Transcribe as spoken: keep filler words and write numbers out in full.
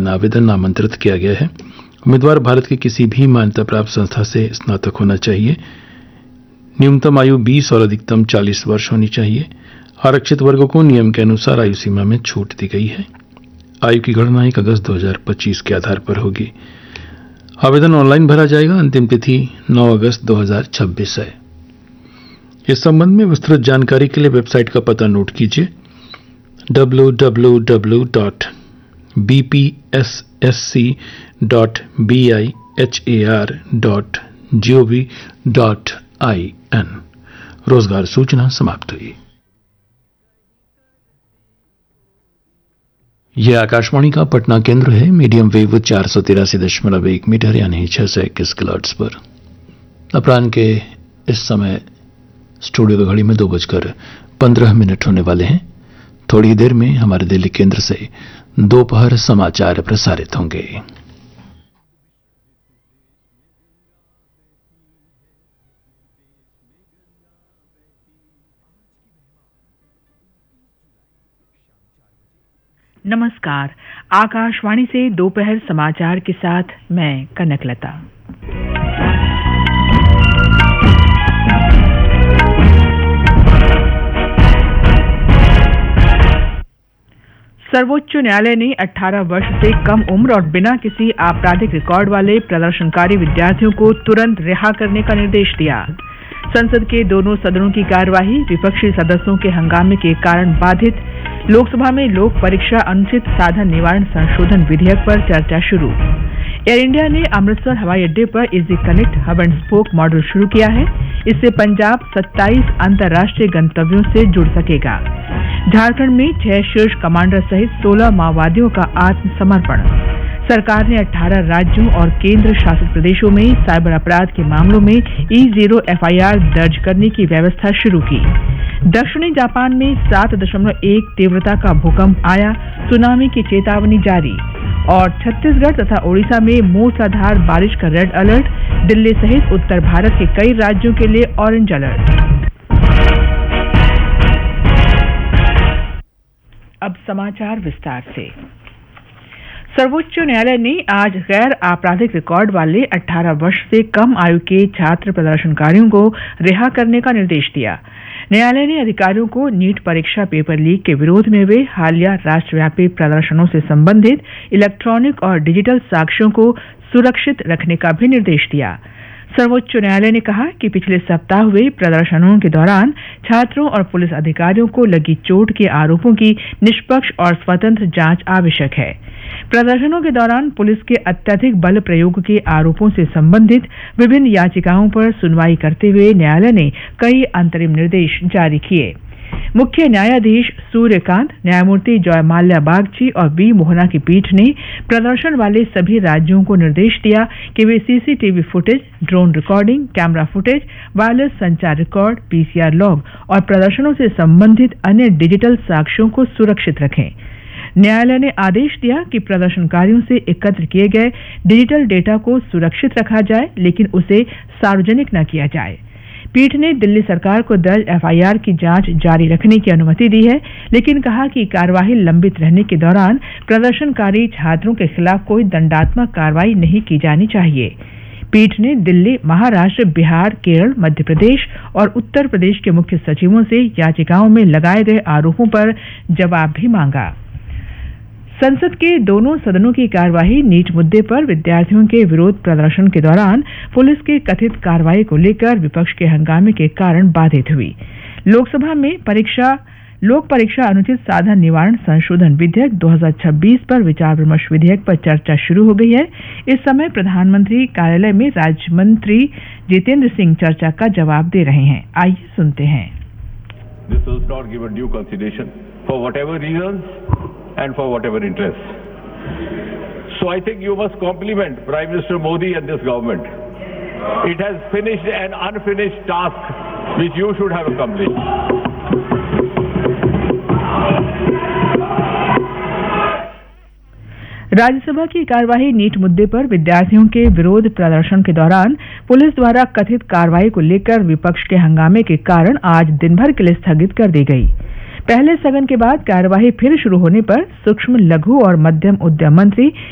Online आवेदन आमंत्रित किया गया है। उम्मीदवार भारत की किसी भी मान्यता प्राप्त संस्था से स्नातक होना चाहिए। न्यूनतम आयु बीस और अधिकतम चालीस वर्ष होनी चाहिए। आरक्षित वर्गों को नियम के अनुसार आयु सीमा में छूट दी गई है। आयु की गणना एक अगस्त दो हजार पच्चीस के आधार पर होगी। आवेदन ऑनलाइन भरा जाएगा। अंतिम तिथि नौ अगस्त दो हजार छब्बीस है। इस संबंध में विस्तृत जानकारी के लिए वेबसाइट का पता नोट कीजिए W W W dot B P S S C dot B I H A R dot G O V dot I N. रोजगार सूचना समाप्त हुई। यह आकाशवाणी का पटना केंद्र है। मीडियम वेव चार सौ तिरासी दशमलव एक मीटर यानी छह सौ इक्कीस किलोहर्ट्ज पर। अपराह्न के इस समय स्टूडियो की घड़ी में दो बजकर पंद्रह मिनट होने वाले हैं। थोड़ी देर में हमारे दिल्ली केंद्र से दोपहर समाचार प्रसारित होंगे। नमस्कार, आकाशवाणी से दोपहर समाचार के साथ मैं कनकलता। सर्वोच्च न्यायालय ने अठारह वर्ष से कम उम्र और बिना किसी आपराधिक रिकॉर्ड वाले प्रदर्शनकारी विद्यार्थियों को तुरंत रिहा करने का निर्देश दिया। संसद के दोनों सदनों की कार्यवाही विपक्षी सदस्यों के हंगामे के कारण बाधित। लोकसभा में लोक परीक्षा अनुचित साधन निवारण संशोधन विधेयक पर चर्चा शुरू। एयर इंडिया ने अमृतसर हवाई अड्डे पर easy connect hub and spoke model शुरू किया है। इससे पंजाब सत्ताईस अंतर्राष्ट्रीय गंतव्यों से जुड़ सकेगा। झारखंड में छह शीर्ष कमांडर सहित सोलह माओवादियों का आत्मसमर्पण। सरकार ने अठारह राज्यों और केंद्र शासित प्रदेशों में साइबर अपराध के मामलों में E zero F I R दर्ज करने की व्यवस्था शुरू की। दक्षिणी जापान में सात दशमलव एक तीव्रता का भूकंप आया। सुनामी की चेतावनी जारी। और छत्तीसगढ़ तथा ओडिशा में मूसलाधार बारिश का रेड अलर्ट। दिल्ली सहित उत्तर भारत के कई राज्यों के लिए ऑरेंज अलर्ट। अब समाचार विस्तार से। सर्वोच्च न्यायालय ने आज गैर आपराधिक रिकॉर्ड वाले अठारह वर्ष से कम आयु के छात्र प्रदर्शनकारियों को रिहा करने का निर्देश दिया। न्यायालय ने अधिकारियों को नीट परीक्षा पेपर लीक के विरोध में हुए हालिया राष्ट्रव्यापी प्रदर्शनों से संबंधित इलेक्ट्रॉनिक और डिजिटल साक्ष्यों को सुरक्षित रखने का भी निर्देश दिया। सर्वोच्च न्यायालय ने कहा कि पिछले सप्ताह हुए प्रदर्शनों के दौरान छात्रों और पुलिस अधिकारियों को लगी चोट के आरोपों की निष्पक्ष और स्वतंत्र जांच आवश्यक है। प्रदर्शनों के दौरान पुलिस के अत्यधिक बल प्रयोग के आरोपों से संबंधित विभिन्न याचिकाओं पर सुनवाई करते हुए न्यायालय ने कई अंतरिम निर्देश जारी किए। मुख्य न्यायाधीश सूर्यकांत, न्यायमूर्ति जय माल्या बागची और बी मोहना की पीठ ने प्रदर्शन वाले सभी राज्यों को निर्देश दिया कि वे CCTV footage, drone recording, camera footage, wireless संचार रिकॉर्ड, पीसीआर लॉग और प्रदर्शनों से संबंधित अन्य डिजिटल साक्ष्यों को सुरक्षित रखें। न्यायालय ने आदेश दिया कि प्रदर्शनकारियों से एकत्र किए गए डिजिटल डेटा को सुरक्षित रखा जाए, लेकिन उसे सार्वजनिक न किया जाए। पीठ ने दिल्ली सरकार को दर्ज एफ आई आर की जांच जारी रखने की अनुमति दी है, लेकिन कहा कि कार्यवाही लंबित रहने के दौरान प्रदर्शनकारी छात्रों के खिलाफ कोई दंडात्मक कार्रवाई नहीं की जानी चाहिए। पीठ ने दिल्ली, महाराष्ट्र, बिहार, केरल, मध्य प्रदेश और उत्तर प्रदेश के मुख्य सचिवों से याचिकाओं में लगाए गए आरोपों पर जवाब भी मांगा। संसद के दोनों सदनों की कार्यवाही नीट मुद्दे पर विद्यार्थियों के विरोध प्रदर्शन के दौरान पुलिस की कथित कार्रवाई को लेकर विपक्ष के हंगामे के कारण बाधित हुई। लोकसभा में परीक्षा लोक परीक्षा अनुचित साधन निवारण संशोधन विधेयक दो हज़ार छब्बीस पर विचार विमर्श विधेयक पर चर्चा शुरू हो गई है। इस समय प्रधानमंत्री कार्यालय में राज्य मंत्री जितेंद्र सिंह चर्चा का जवाब दे रहे हैं। आइए सुनते हैं। This was not given due consideration for whatever reasons and for whatever interests. So I think you must compliment Prime Minister Modi and this government. It has finished an unfinished task which you should have accomplished. Rajya Sabha की कार्यवाही NEET मुद्दे पर विद्यार्थियों के विरोध प्रदर्शन के दौरान पुलिस द्वारा कथित कार्रवाई को लेकर विपक्ष के हंगामे के कारण आज दिन भर के लिए स्थगित कर दी गई। पहले स्थगन के बाद कार्यवाही फिर शुरू होने पर सूक्ष्म, लघु और मध्यम उद्यम मंत्री